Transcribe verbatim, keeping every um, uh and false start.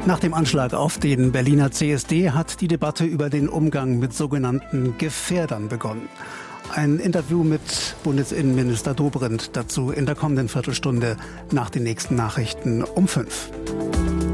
Nach dem Anschlag auf den Berliner C S D hat die Debatte über den Umgang mit sogenannten Gefährdern begonnen. Ein Interview mit Bundesinnenminister Dobrindt dazu in der kommenden Viertelstunde nach den nächsten Nachrichten um fünf.